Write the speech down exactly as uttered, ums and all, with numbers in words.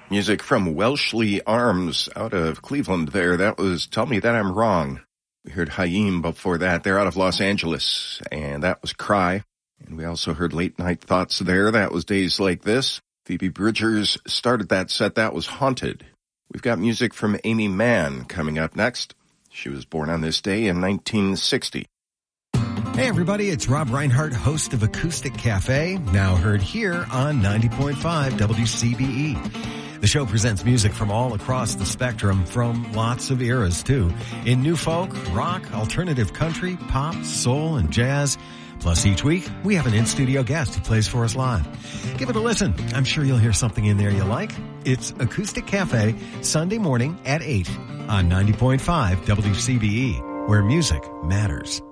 Music from Welshly Arms out of Cleveland there. That was Tell Me That I'm Wrong. We heard Haim before that. They're out of Los Angeles, and that was Cry. And we also heard Late Night Thoughts there. That was Days Like This. Phoebe Bridgers started that set. That was Haunted. We've got music from Amy Mann coming up next. She was born on this day in nineteen sixty. Hey everybody, it's Rob Reinhardt, host of Acoustic Cafe, now heard here on ninety point five W C B E. The show presents music from all across the spectrum, from lots of eras too, in new folk, rock, alternative country, pop, soul, and jazz. Plus each week, we have an in-studio guest who plays for us live. Give it a listen. I'm sure you'll hear something in there you like. It's Acoustic Cafe, Sunday morning at eight on ninety point five W C B E, where music matters.